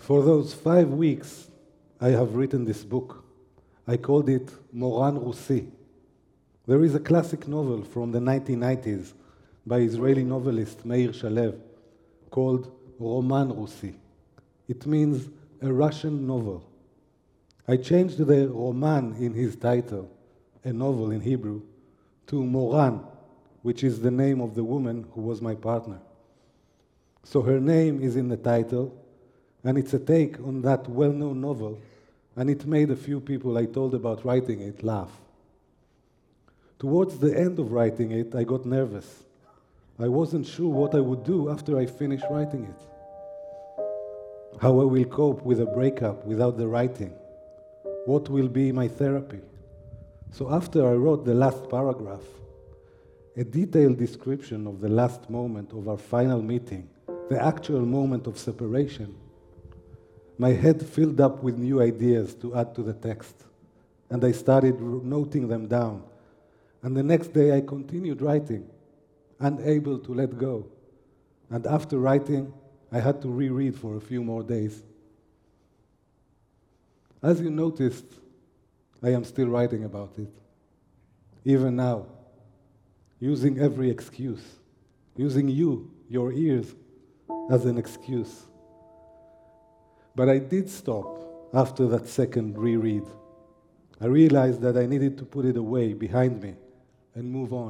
For those 5 weeks, I have written this book. I called it Moran Russi. There is a classic novel from the 1990s by Israeli novelist Meir Shalev called Roman Russi. It means a Russian novel. I changed the Roman in his title, a novel in Hebrew, to Moran, which is the name of the woman who was my partner. So her name is in the title, and it's a take on that well-known novel, and it made a few people I told about writing it laugh. Towards the end of writing it, I got nervous. I wasn't sure what I would do after I finished writing it. How I will cope with a breakup without the writing. What will be my therapy? So after I wrote the last paragraph, a detailed description of the last moment of our final meeting, the actual moment of separation, my head filled up with new ideas to add to the text, and I started noting them down. And the next day I continued writing, unable to let go. And after writing, I had to reread for a few more days. As you noticed, I am still writing about it. Even now, using every excuse, using you, your ears, as an excuse. But I did stop after that second reread. I realized that I needed to put it away behind me and move on.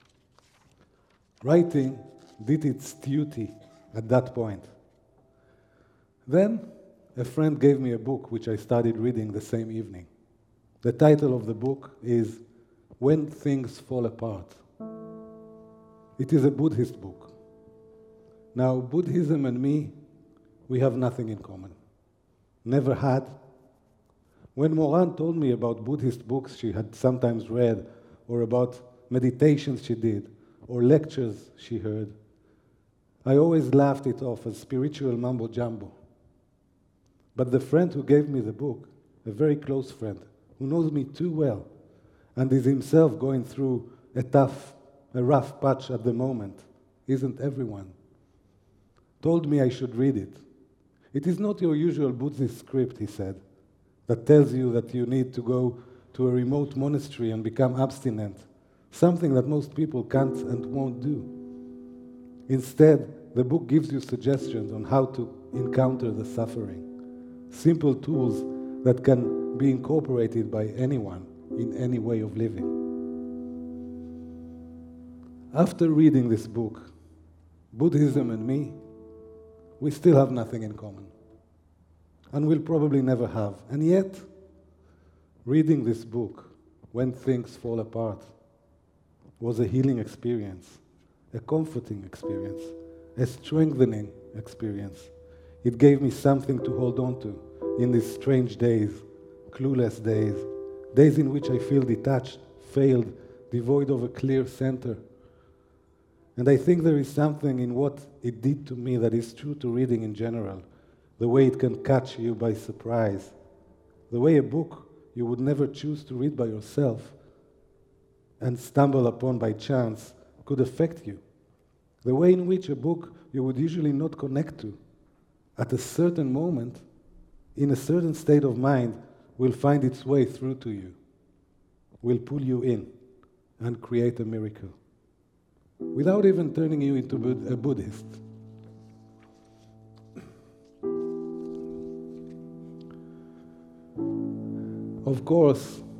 Writing did its duty at that point. Then, a friend gave me a book which I started reading the same evening. The title of the book is When Things Fall Apart. It is a Buddhist book. Now, Buddhism and me, we have nothing in common. Never had. When Moran told me about Buddhist books she had sometimes read, or about meditations she did, or lectures she heard, I always laughed it off as spiritual mumbo-jumbo. But the friend who gave me the book, a very close friend, who knows me too well, and is himself going through a rough patch at the moment, isn't everyone, told me I should read it. It is not your usual Buddhist script, he said, that tells you that you need to go to a remote monastery and become abstinent, something that most people can't and won't do. Instead, the book gives you suggestions on how to encounter the suffering, simple tools that can be incorporated by anyone in any way of living. After reading this book, Buddhism and me, we still have nothing in common, and we'll probably never have. And yet, reading this book, When Things Fall Apart, was a healing experience, a comforting experience, a strengthening experience. It gave me something to hold on to in these strange days, clueless days, days in which I feel detached, failed, devoid of a clear center. And I think there is something in what it did to me that is true to reading in general, the way it can catch you by surprise, the way a book you would never choose to read by yourself and stumble upon by chance could affect you, the way in which a book you would usually not connect to, at a certain moment, in a certain state of mind, will find its way through to you, will pull you in and create a miracle, without even turning you into a Buddhist. Of course,